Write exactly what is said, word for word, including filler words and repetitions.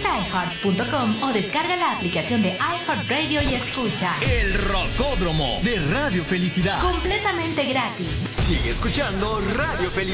Visita i heart punto com o descarga la aplicación de iHeartRadio y escucha El Rocódromo de Radio Felicidad. completamente gratis. Sigue escuchando Radio Felicidad.